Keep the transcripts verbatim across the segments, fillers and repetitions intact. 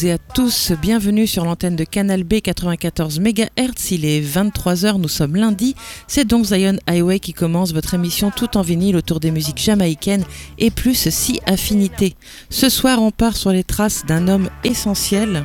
Et à tous, bienvenue sur l'antenne de Canal B quatre-vingt-quatorze mégahertz, il est vingt-trois heures, nous sommes lundi, c'est donc Zion Highway qui commence votre émission tout en vinyle autour des musiques jamaïcaines et plus si affinités. Ce soir on part sur les traces d'un homme essentiel,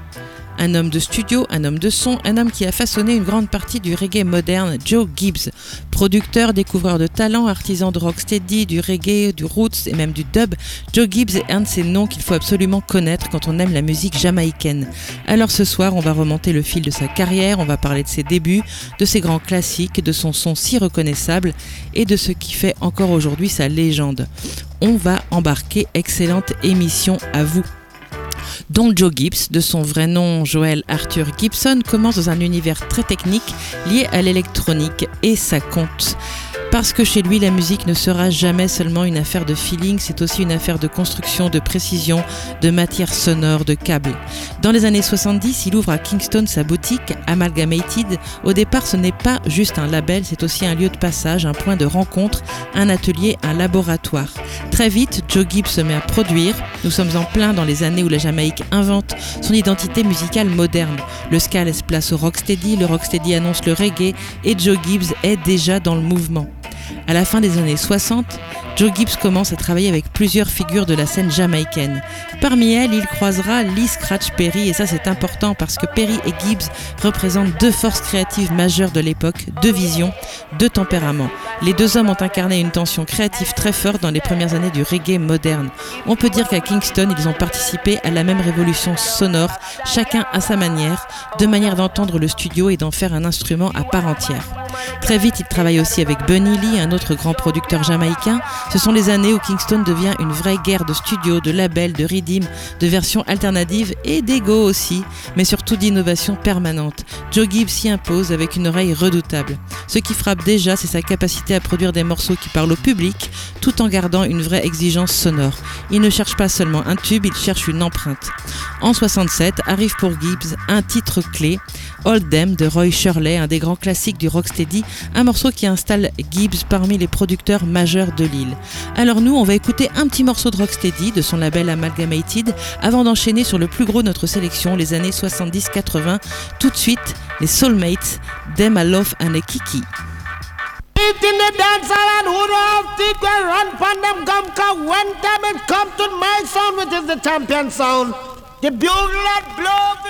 un homme de studio, un homme de son, un homme qui a façonné une grande partie du reggae moderne, Joe Gibbs. Producteur, découvreur de talent, artisan de rocksteady, du reggae, du roots et même du dub, Joe Gibbs est un de ces noms qu'il faut absolument connaître quand on aime la musique jamaïcaine. Alors ce soir, on va remonter le fil de sa carrière, on va parler de ses débuts, de ses grands classiques, de son son si reconnaissable et de ce qui fait encore aujourd'hui sa légende. On va embarquer, excellente émission à vous. Dont Joe Gibbs, de son vrai nom Joel Arthur Gibson, commence dans un univers très technique lié à l'électronique et ça compte. Parce que chez lui, la musique ne sera jamais seulement une affaire de feeling, c'est aussi une affaire de construction, de précision, de matière sonore, de câbles. Dans les années soixante-dix, il ouvre à Kingston sa boutique, Amalgamated. Au départ, ce n'est pas juste un label, c'est aussi un lieu de passage, un point de rencontre, un atelier, un laboratoire. Très vite, Joe Gibbs se met à produire. Nous sommes en plein dans les années où la Jamaïque invente son identité musicale moderne. Le ska laisse place au rocksteady, le rocksteady annonce le reggae et Joe Gibbs est déjà dans le mouvement. À la fin des années soixante, Joe Gibbs commence à travailler avec plusieurs figures de la scène jamaïcaine. Parmi elles, il croisera Lee Scratch Perry, et ça c'est important parce que Perry et Gibbs représentent deux forces créatives majeures de l'époque, deux visions, deux tempéraments. Les deux hommes ont incarné une tension créative très forte dans les premières années du reggae moderne. On peut dire qu'à Kingston, ils ont participé à la même révolution sonore, chacun à sa manière, deux manières d'entendre le studio et d'en faire un instrument à part entière. Très vite, ils travaillent aussi avec Bunny Lee, un autre grand producteur jamaïcain. Ce sont les années où Kingston devient une vraie guerre de studios, de labels, de rythmes, de versions alternatives et d'ego aussi, mais surtout d'innovation permanente. Joe Gibbs s'y impose avec une oreille redoutable. Ce qui frappe déjà, c'est sa capacité à produire des morceaux qui parlent au public, tout en gardant une vraie exigence sonore. Il ne cherche pas seulement un tube, il cherche une empreinte. En soixante-sept, arrive pour Gibbs un titre clé, Hold Them de Roy Shirley, un des grands classiques du rocksteady, un morceau qui installe Gibbs parmi les producteurs majeurs de l'île. Alors nous, on va écouter un petit morceau de rocksteady de son label Amalgamated avant d'enchaîner sur le plus gros de notre sélection, les années soixante-dix quatre-vingts. Tout de suite, les Soulmates, Them I Love and a Kiki. In the dance and who don't think we run from them come come when them it come to my sound which is the champion sound. The bugle that blows the